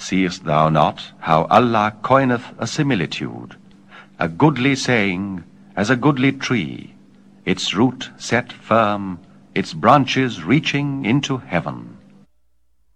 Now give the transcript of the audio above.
Seest thou not how Allah coineth a similitude, a goodly saying as a goodly tree, its root set firm, its branches reaching into heaven?